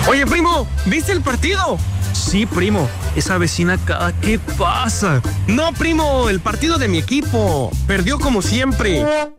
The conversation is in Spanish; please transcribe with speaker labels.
Speaker 1: Oye, primo, ¿viste el partido?
Speaker 2: Sí, primo, esa vecina cada que pasa.
Speaker 1: No, primo, el partido de mi equipo. Perdió como siempre.